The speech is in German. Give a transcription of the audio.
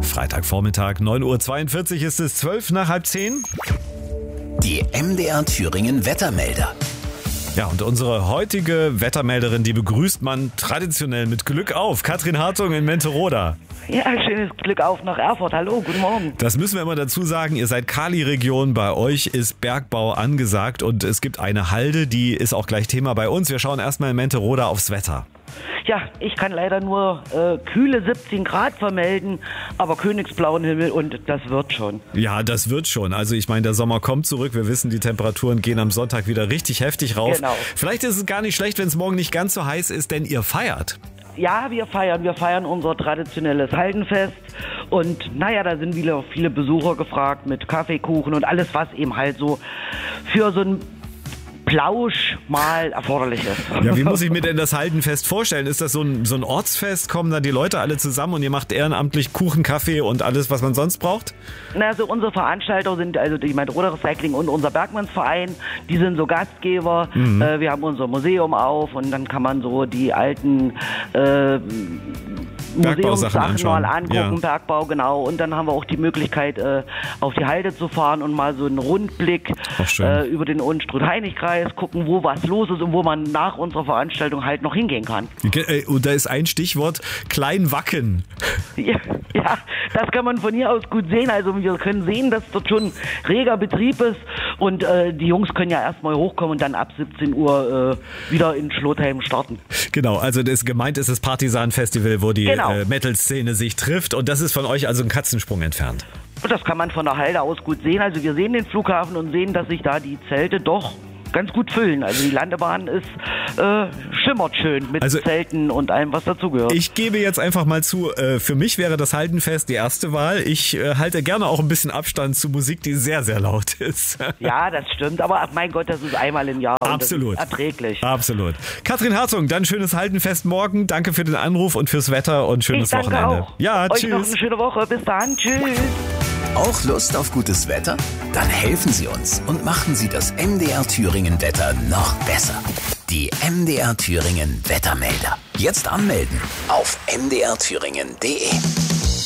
Freitagvormittag, 9.42 Uhr ist es, 12 nach halb 10. Die MDR Thüringen Wettermelder. Ja, und unsere heutige Wettermelderin, die begrüßt man traditionell mit Glück auf. Katrin Hartung in Menteroda. Ja, schönes Glück auf nach Erfurt. Hallo, guten Morgen. Das müssen wir immer dazu sagen. Ihr seid Kali-Region. Bei euch ist Bergbau angesagt und es gibt eine Halde, die ist auch gleich Thema bei uns. Wir schauen erstmal in Menteroda aufs Wetter. Ja, ich kann leider nur kühle 17 Grad vermelden, aber königsblauen Himmel und das wird schon. Ja, das wird schon. Also ich meine, der Sommer kommt zurück. Wir wissen, die Temperaturen gehen am Sonntag wieder richtig heftig rauf. Genau. Vielleicht ist es gar nicht schlecht, wenn es morgen nicht ganz so heiß ist, denn ihr feiert. Ja, wir feiern unser traditionelles Haldenfest und naja, da sind wieder viele Besucher gefragt mit Kaffeekuchen und alles, was eben halt so für so ein Plausch mal erforderlich ist. Ja, wie muss ich mir denn das Haldenfest vorstellen? Ist das so ein Ortsfest? Kommen da die Leute alle zusammen und ihr macht ehrenamtlich Kuchen, Kaffee und alles, was man sonst braucht? Na, also unsere Veranstalter sind also die Menteroda Recycling und unser Bergmannsverein, die sind so Gastgeber. Wir haben unser Museum auf und dann kann man so die alten Museumssachen mal angucken, ja. Bergbau, genau. Und dann haben wir auch die Möglichkeit, auf die Halde zu fahren und mal so einen Rundblick über den Unstrut-Heinig-Kreis gucken, wo was los ist und wo man nach unserer Veranstaltung halt noch hingehen kann. Und da ist ein Stichwort, Kleinwacken. Ja, das kann man von hier aus gut sehen. Also wir können sehen, dass dort schon reger Betrieb ist und die Jungs können ja erstmal hochkommen und dann ab 17 Uhr wieder in Schlotheim starten. Genau, also gemeint ist das Partisan-Festival, wo die Metal-Szene sich trifft und das ist von euch also ein Katzensprung entfernt. Das kann man von der Halde aus gut sehen. Also wir sehen den Flughafen und sehen, dass sich da die Zelte doch ganz gut füllen. Also die Landebahn ist schimmert schön mit Zelten und allem, was dazugehört. Ich gebe jetzt einfach mal zu, für mich wäre das Haldenfest die erste Wahl. Ich halte gerne auch ein bisschen Abstand zu Musik, die sehr, sehr laut ist. Ja, das stimmt. Aber mein Gott, das ist einmal im Jahr. Absolut. Und das ist erträglich. Absolut. Katrin Hartung, dann schönes Haldenfest morgen. Danke für den Anruf und fürs Wetter und schönes Wochenende. Auch. Ja, tschüss. Euch noch eine schöne Woche. Bis dann. Tschüss. Auch Lust auf gutes Wetter? Dann helfen Sie uns und machen Sie das MDR Thüringen Wetter noch besser. Die MDR Thüringen Wettermelder. Jetzt anmelden auf mdrthüringen.de.